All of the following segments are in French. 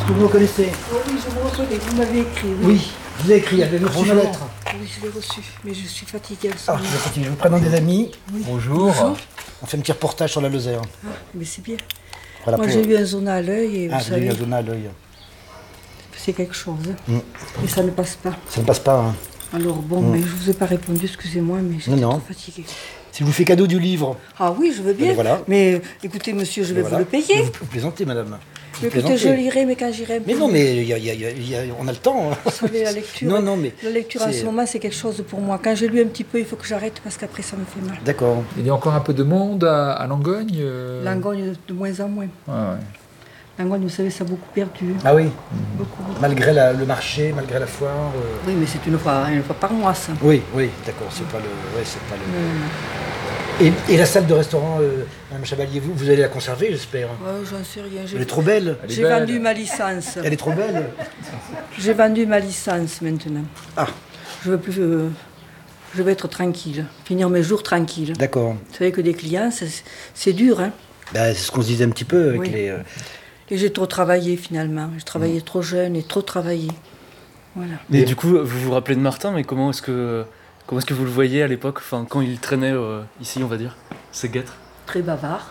que vous me connaissez? Oh oui, je vous reconnais, vous m'avez écrit. Oui, je vous ai écrit, avez-vous reçu ma lettre? Oui, je l'ai reçu, mais je suis fatiguée. Ah, je vous présente des amis. Oui. Bonjour. On fait un petit reportage sur la Lozère. Ah, mais c'est bien. Voilà, Moi, j'ai eu un zona à l'œil et Ah, vous vous avez eu savez, un zona à l'œil. c'est quelque chose. Mm. Et ça ne passe pas. Ça ne passe pas, hein. Alors bon, mais je vous ai pas répondu, excusez-moi, mais j'étais Non. trop fatiguée. Si je vous fais cadeau du livre, Ah oui, je veux bien. voilà. Mais écoutez, monsieur, je vais voilà. vous le payer. Vous plaisantez, madame. Vous Écoutez, plaisantez. je lirai, mais quand j'irai un peu. Mais non, mais on a le temps. Vous savez, la lecture. Non, mais La lecture en c'est- ce moment, c'est quelque chose pour moi. Quand j'ai lu un petit peu, il faut que j'arrête parce qu'après, ça me fait mal. D'accord. Il y a encore un peu de monde à Langogne Langogne, de moins en moins. Ouais. Langogne, vous savez, ça a beaucoup perdu. Ah oui, Beaucoup. malgré le marché, malgré la foire. Oui, mais c'est une fois par mois, ça. Oui, d'accord, c'est pas le. Ouais, c'est pas le. Et la salle de restaurant, Mme Chabalier, vous allez la conserver, j'espère. Ouais, j'en sais rien. Elle est trop belle. Elle est J'ai belle. vendu ma licence. Elle est trop belle. J'ai vendu ma licence maintenant. Ah, Je veux plus. Je veux être tranquille. Finir mes jours tranquille. d'accord. Vous savez que des clients, c'est dur, hein. Bah, c'est ce qu'on se disait un petit peu avec Oui. les. Et j'ai trop travaillé finalement. J'ai travaillé trop jeune et trop travaillé. Voilà. Mais du coup, vous vous rappelez de Martin, mais comment est-ce que vous le voyez à l'époque, enfin, quand il traînait ici, on va dire, ces guêtres? Très bavard.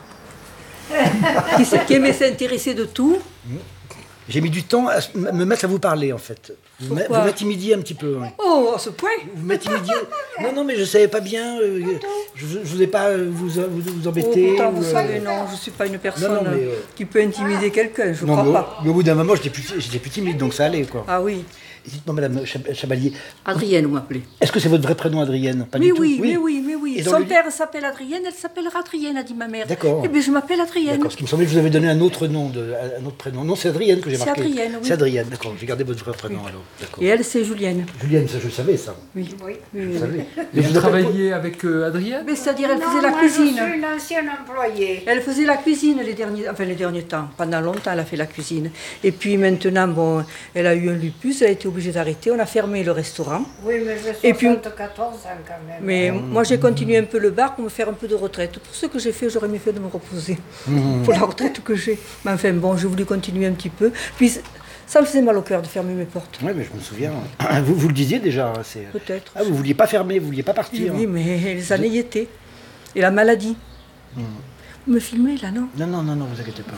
qui aimait s'intéresser de tout. J'ai mis du temps à me mettre à vous parler, en fait. Vous Pourquoi m'intimidiez un petit peu. Oui. Oh, à ce point. Vous m'intimidiez. Non, mais je savais pas bien. Je voulais pas vous Oh, embêter. pourtant, ou, vous savez, non, je ne suis pas une personne non, mais, qui peut intimider quelqu'un, je ne Non, crois mais, pas. mais au bout d'un moment, j'étais plus timide, donc ça allait, quoi. Ah oui, Et dites-moi, Madame Chabalier, Adrienne, vous m'appelez. est-ce que c'est votre vrai prénom, Adrienne? Pas Mais du tout. oui, mais oui, mais oui. Et dans Son le- père s'appelle Adrienne, elle s'appellera Adrienne, a dit ma mère. D'accord. Eh bien, je m'appelle Adrienne. D'accord, ce qui me semblait que je vous avais donné un autre nom, un autre prénom. Non, c'est Adrienne que j'ai C'est marqué. Adrienne, oui. C'est Adrienne, d'accord. J'ai gardé votre vrai prénom, alors. D'accord. Et elle, c'est Julienne. Julienne, ça, je savais, ça. Oui. Je savais. Et vous vous appelle- travailliez avec Adrienne? Mais c'est-à-dire, elle Non, faisait la moi, cuisine. je suis une ancienne employée. Elle faisait la cuisine les derniers temps. Pendant longtemps, elle a fait la cuisine. Et puis maintenant, bon, elle a eu un lupus, elle a été obligée d'arrêter. On a fermé le restaurant. Oui, mais j'ai Et puis- 74 ans quand même. Mais moi, j'ai continué un peu le bar pour me faire un peu de retraite. Pour ce que j'ai fait, j'aurais mieux fait de me reposer pour la retraite que j'ai. Mais enfin, bon, j'ai voulu continuer un petit peu. Puis, ça me faisait mal au cœur de fermer mes portes. Oui, mais je me souviens. Vous le disiez déjà. C'est... Peut-être. Ah, vous vouliez pas fermer, vous vouliez pas partir. Oui, mais les années y étaient. Et la maladie. Vous me filmez, là, non? Non, vous inquiétez pas.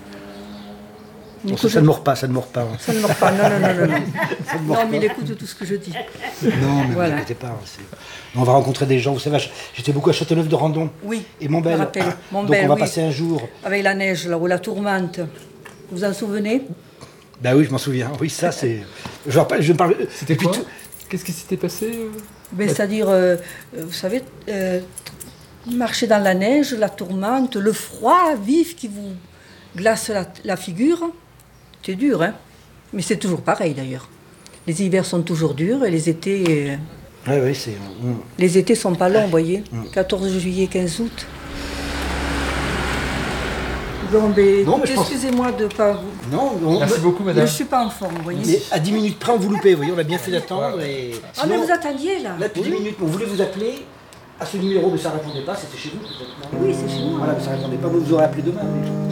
Il Bon, écoute- ça ne mord pas, ça ne mord pas. Ça ne mord pas. Non. Ça ne mord Non, mais il pas. écoute tout ce que je dis. Non, mais Voilà. vous inquiétez pas. On va rencontrer des gens. Vous savez, j'étais beaucoup à Châteauneuf-de-Randon. Oui, Et Montbel. je me rappelle. Donc Montbel, on va oui. passer un jour. Avec la neige, là, ou la tourmente. Vous vous en souvenez? Ben oui, je m'en souviens. Oui, ça c'est. Je parle. C'était depuis quoi? tout- Qu'est-ce qui s'était passé Ben, c'est-à-dire, vous savez, marcher dans la neige, la tourmente, le froid vif qui vous glace la figure, c'est dur, hein? Mais c'est toujours pareil, d'ailleurs. Les hivers sont toujours durs et les étés... Oui, c'est. Les étés sont pas longs, vous voyez. 14 juillet, 15 août. Bon, ben, Non, mais je pense- excusez-moi de pas vous... Non, Merci beaucoup, Je madame. suis pas en forme, vous voyez. mais à 10 minutes près, on vous loupait. Vous voyez, on a bien fait d'attendre. Et... Ah, mais Sinon, vous attendiez, là. là, depuis 10 minutes, on voulait vous appeler à ce numéro, mais ça répondait pas. C'était chez vous, peut-être. Non Oui, c'est chez moi. Voilà, mais ça répondait pas. Vous nous aurez appelé demain. déjà.